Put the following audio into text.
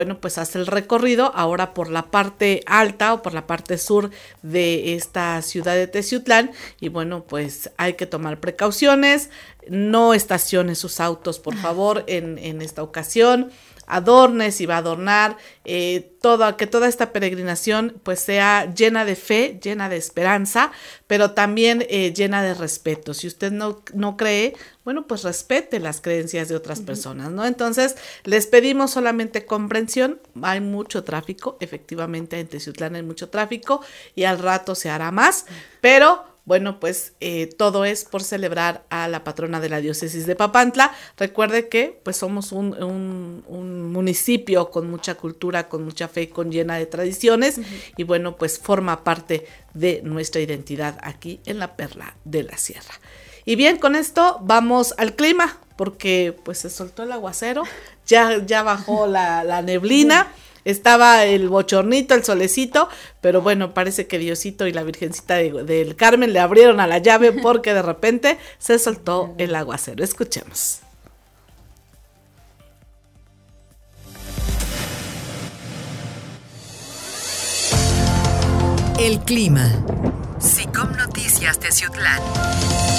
bueno, pues hace el recorrido ahora por la parte alta o por la parte sur de esta ciudad de Teciutlán y bueno, pues hay que tomar precauciones, no estacione sus autos, por favor, en esta ocasión. Adorne si va a adornar, que toda esta peregrinación pues sea llena de fe, llena de esperanza, pero también llena de respeto. Si usted no cree, bueno, pues respete las creencias de otras personas, ¿no? Entonces, les pedimos solamente comprensión. Hay mucho tráfico, efectivamente en Teciutlán hay mucho tráfico y al rato se hará más, pero bueno, pues todo es por celebrar a la patrona de la diócesis de Papantla. Recuerde que pues somos un municipio con mucha cultura, con mucha fe, con llena de tradiciones y bueno, pues forma parte de nuestra identidad aquí en la Perla de la Sierra. Y bien, con esto vamos al clima, porque pues se soltó el aguacero, ya bajó la neblina. Estaba el bochornito, el solecito, pero bueno, parece que Diosito y la Virgencita del Carmen le abrieron a la llave porque de repente se soltó el aguacero. Escuchemos. El clima. SICOM Noticias Teciutlán.